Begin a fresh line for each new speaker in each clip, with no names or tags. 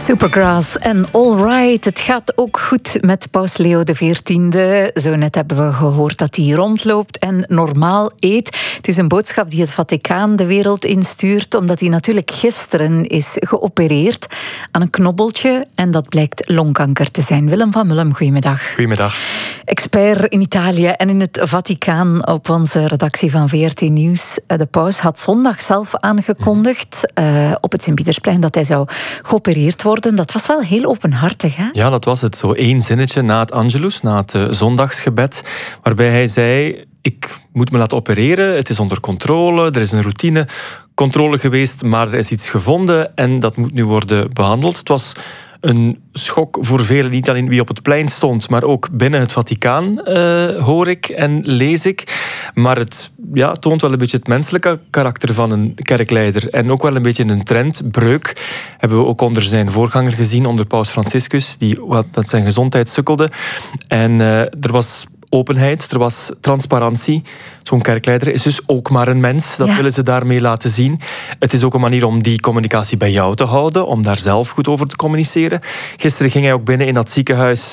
Supergrass en All Right. Het gaat ook goed met paus Leo XIV. Zo net hebben we gehoord dat hij rondloopt en normaal eet. Het is een boodschap die het Vaticaan de wereld instuurt, omdat hij natuurlijk gisteren is geopereerd aan een knobbeltje. En dat blijkt longkanker te zijn. Willem van Mullum, goedemiddag.
Goedemiddag.
Expert in Italië en in het Vaticaan op onze redactie van VRT Nieuws. De paus had zondag zelf aangekondigd op het Sint-Pietersplein dat hij zou geopereerd worden. Dat was wel heel openhartig, hè?
Ja, dat was het. Zo één zinnetje na het Angelus, na het zondagsgebed, waarbij hij zei: ik moet me laten opereren, het is onder controle, er is een routinecontrole geweest, maar er is iets gevonden en dat moet nu worden behandeld. Het was een schok voor velen, niet alleen wie op het plein stond, maar ook binnen het Vaticaan, hoor ik en lees ik. Maar het toont wel een beetje het menselijke karakter van een kerkleider. En ook wel een beetje een trendbreuk. Hebben we ook onder zijn voorganger gezien, onder paus Franciscus, die met zijn gezondheid sukkelde. En er was openheid, er was transparantie. Zo'n kerkleider is dus ook maar een mens. Dat willen ze daarmee laten zien. Het is ook een manier om die communicatie bij jou te houden, om daar zelf goed over te communiceren. Gisteren ging hij ook binnen in dat ziekenhuis,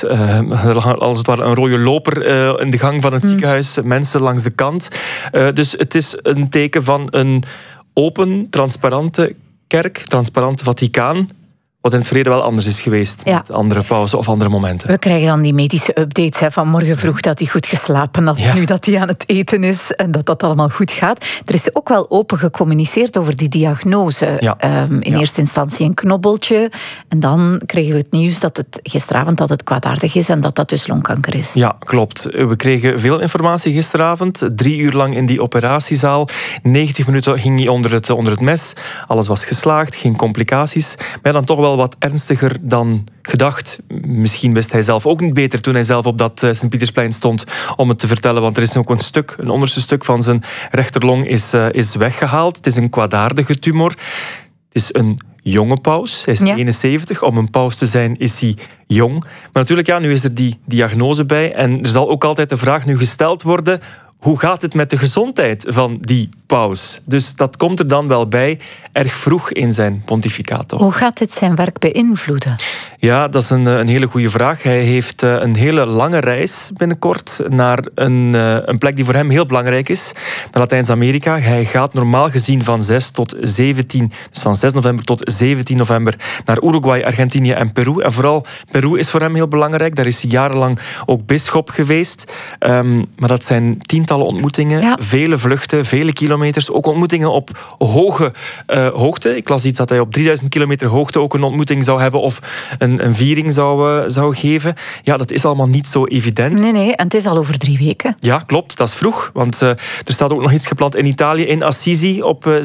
als het ware een rode loper in de gang van het ziekenhuis, mensen langs de kant. Dus het is een teken van een open, transparante kerk, transparante Vaticaan, wat in het verleden wel anders is geweest, met andere pauzen of andere momenten.
We krijgen dan die medische updates van morgen vroeg dat hij goed geslapen had, nu dat hij aan het eten is en dat dat allemaal goed gaat. Er is ook wel open gecommuniceerd over die diagnose. In eerste instantie een knobbeltje en dan kregen we het nieuws dat het gisteravond dat het kwaadaardig is en dat dat dus longkanker is. Ja,
klopt. We kregen veel informatie gisteravond. 3 uur lang in die operatiezaal. 90 minuten ging hij onder het mes. Alles was geslaagd, geen complicaties. Maar dan toch wel wat ernstiger dan gedacht. Misschien wist hij zelf ook niet beter toen hij zelf op dat Sint-Pietersplein stond om het te vertellen, want er is ook een onderste stuk van zijn rechterlong is weggehaald. Het is een kwaadaardige tumor. Het is een jonge paus. Hij is 71. Om een paus te zijn is hij jong. Maar natuurlijk, nu is er die diagnose bij en er zal ook altijd de vraag nu gesteld worden: hoe gaat het met de gezondheid van die paus? Dus dat komt er dan wel bij, erg vroeg in zijn pontificaat.
Hoe gaat dit zijn werk beïnvloeden?
Ja, dat is een hele goede vraag. Hij heeft een hele lange reis binnenkort naar een plek die voor hem heel belangrijk is, naar Latijns-Amerika. Hij gaat normaal gezien van 6 tot 17, dus van 6 november tot 17 november naar Uruguay, Argentinië en Peru. En vooral Peru is voor hem heel belangrijk. Daar is hij jarenlang ook bisschop geweest. Maar dat zijn tientallen ontmoetingen, vele vluchten, vele kilometers, ook ontmoetingen op hoge hoogte. Ik las iets dat hij op 3000 kilometer hoogte ook een ontmoeting zou hebben of een viering zou geven. Ja, dat is allemaal niet zo evident.
Nee, en het is al over 3 weken.
Ja, klopt, dat is vroeg. Want er staat ook nog iets gepland in Italië, in Assisi, op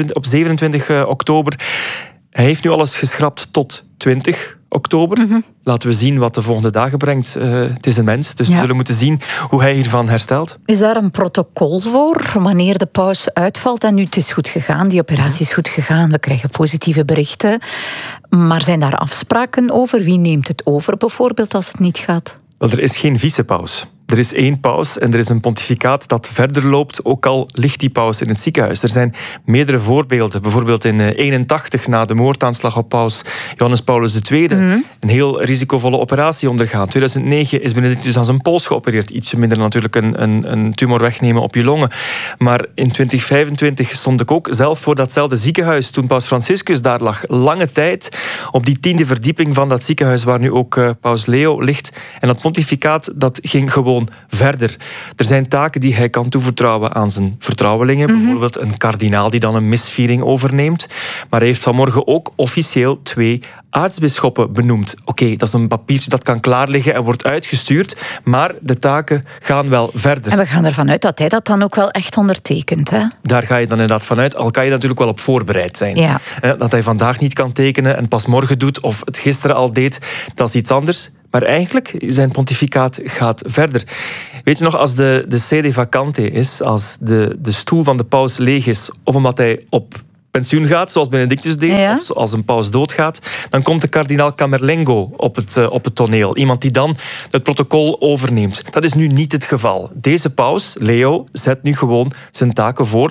27 oktober. Hij heeft nu alles geschrapt tot 20 oktober. Laten we zien wat de volgende dagen brengt. Het is een mens, dus we zullen moeten zien hoe hij hiervan herstelt.
Is daar een protocol voor wanneer de paus uitvalt? En nu, het is goed gegaan, die operatie is goed gegaan, we krijgen positieve berichten. Maar zijn daar afspraken over? Wie neemt het over bijvoorbeeld als het niet gaat?
Wel, er is geen vicepaus. Er is 1 paus en er is een pontificaat dat verder loopt, ook al ligt die paus in het ziekenhuis. Er zijn meerdere voorbeelden. Bijvoorbeeld in 81, na de moordaanslag op paus Johannes Paulus II, een heel risicovolle operatie ondergaan. 2009 is Benedictus aan zijn pols geopereerd. Ietsje minder natuurlijk een tumor wegnemen op je longen. Maar in 2025 stond ik ook zelf voor datzelfde ziekenhuis, toen paus Franciscus daar lag. Lange tijd op die 10e verdieping van dat ziekenhuis waar nu ook paus Leo ligt. En dat pontificaat, dat ging gewoon verder. Er zijn taken die hij kan toevertrouwen aan zijn vertrouwelingen. Bijvoorbeeld een kardinaal die dan een misviering overneemt. Maar hij heeft vanmorgen ook officieel 2 aartsbisschoppen benoemd. Oké, dat is een papiertje dat kan klaar liggen en wordt uitgestuurd, maar de taken gaan wel verder.
En we gaan ervan uit dat hij dat dan ook wel echt ondertekent, hè?
Daar ga je dan inderdaad vanuit, al kan je natuurlijk wel op voorbereid zijn.
Ja.
Dat hij vandaag niet kan tekenen en pas morgen doet, of het gisteren al deed, dat is iets anders. Maar eigenlijk, zijn pontificaat gaat verder. Weet je nog, als de sede vacante is, als de stoel van de paus leeg is, of omdat hij op pensioen gaat, zoals Benedictus deed, of als een paus doodgaat, dan komt de kardinaal Camerlengo op het toneel. Iemand die dan het protocol overneemt. Dat is nu niet het geval. Deze paus, Leo, zet nu gewoon zijn taken voort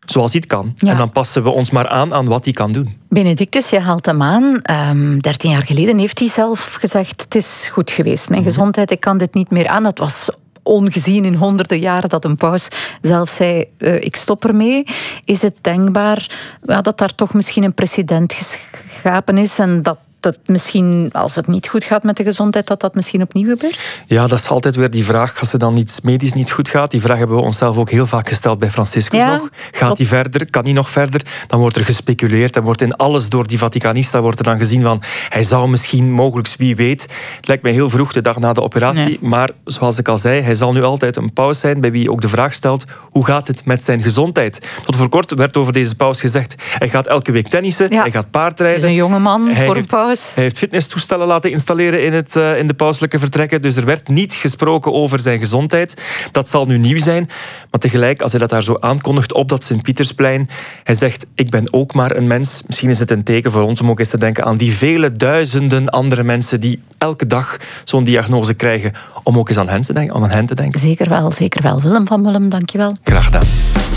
zoals hij het kan.
Ja.
En dan passen we ons maar aan wat hij kan doen.
Benedictus, je haalt hem aan. 13 jaar geleden heeft hij zelf gezegd, het is goed geweest. Mijn gezondheid, ik kan dit niet meer aan. Dat was ongezien in honderden jaren dat een paus zelf zei, ik stop ermee. Is het denkbaar dat daar toch misschien een precedent geschapen is en dat het misschien, als het niet goed gaat met de gezondheid, dat misschien opnieuw gebeurt?
Ja, dat is altijd weer die vraag, als er dan iets medisch niet goed gaat. Die vraag hebben we onszelf ook heel vaak gesteld bij Franciscus nog. Gaat hij verder? Kan hij nog verder? Dan wordt er gespeculeerd en wordt in alles door die Vaticanista wordt er dan gezien van, hij zou misschien, mogelijk, wie weet. Het lijkt mij heel vroeg, de dag na de operatie. Nee. Maar zoals ik al zei, hij zal nu altijd een paus zijn bij wie ook de vraag stelt, hoe gaat het met zijn gezondheid? Tot voor kort werd over deze paus gezegd, hij gaat elke week tennissen, hij gaat paardrijden.
Hij is een jonge man voor een paus.
Hij heeft fitnesstoestellen laten installeren in de pauselijke vertrekken. Dus er werd niet gesproken over zijn gezondheid. Dat zal nu nieuw zijn. Maar tegelijk, als hij dat daar zo aankondigt op dat Sint-Pietersplein, hij zegt, ik ben ook maar een mens. Misschien is het een teken voor ons om ook eens te denken aan die vele duizenden andere mensen die elke dag zo'n diagnose krijgen, om ook eens aan hen te denken.
Zeker wel, zeker wel. Willem van Mullen, dank je wel.
Graag gedaan.